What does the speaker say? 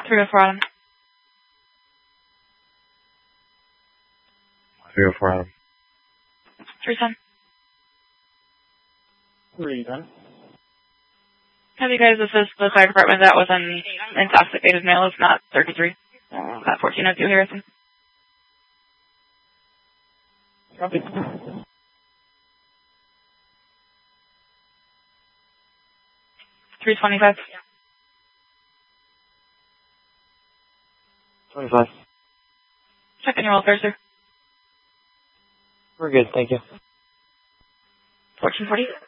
304 Adam. 304 Adam. 310. 310. Have you guys, this is the fire department that was an intoxicated male, is not 33. At 1402 Harrison. Copy. 325. 25. Checking your welfare, sir. We're good, thank you. 1440.